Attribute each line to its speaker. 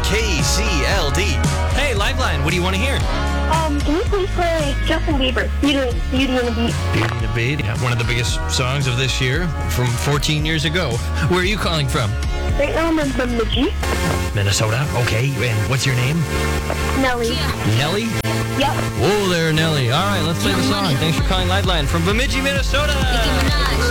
Speaker 1: KCLD.
Speaker 2: Hey, Liveline, what do you want to hear?
Speaker 3: Can you please play Justin Bieber, Beauty and the Beast?
Speaker 2: Beauty and the Beat, one of the biggest songs of this year from 14 years ago. Where are you calling from?
Speaker 3: Right now I'm in Bemidji.
Speaker 2: Minnesota. Okay, and what's your name?
Speaker 3: Nelly.
Speaker 2: Nelly?
Speaker 3: Yep.
Speaker 2: Whoa there, Nelly. All right, let's play the song. Thanks for calling Liveline from Bemidji, Minnesota.